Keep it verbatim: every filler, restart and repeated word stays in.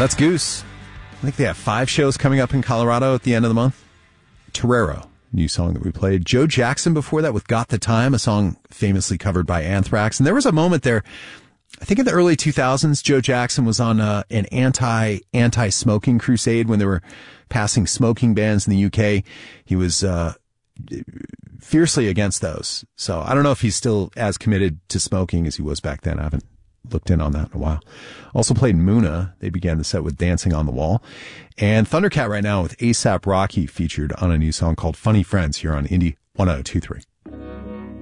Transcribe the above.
That's Goose. I think they have five shows coming up in Colorado at the end of the month. Torero, new song that we played. Joe Jackson before that with Got the Time, a song famously covered by Anthrax. And there was a moment there, I think in the early two thousands, Joe Jackson was on uh, an anti, anti-smoking crusade when they were passing smoking bans in the U K. He was uh, fiercely against those. So I don't know if he's still as committed to smoking as he was back then. I haven't looked in on that in a while. Also played Muna. They began the set with Dancing on the Wall. And Thundercat right now with A$AP Rocky featured on a new song called Funny Friends here on Indie one oh two three.